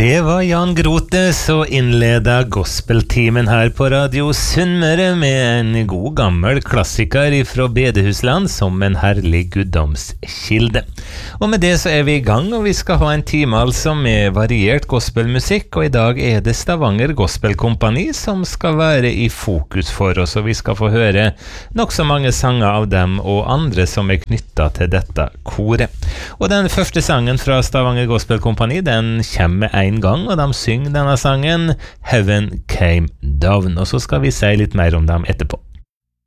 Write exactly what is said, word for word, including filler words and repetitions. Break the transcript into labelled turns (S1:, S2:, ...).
S1: Det var Jan Grote som innleda gospeltimen her på Radio Sunnmøre med en god gammel klassiker fra Bedehusland som en herlig guddomskilde. Og med det så er vi i gang, og vi skal ha en time altså med variert gospelmusikk, og i dag er det Stavanger Gospelkompani som skal være i fokus for oss, og vi skal få høre nok så mange sanger av dem og andre som er knyttet til dette koret. Og den første sangen fra Stavanger Gospelkompani, den kommer en gang, og de synger denne sangen Heaven Came Down, og så skal vi si litt mer om dem etterpå.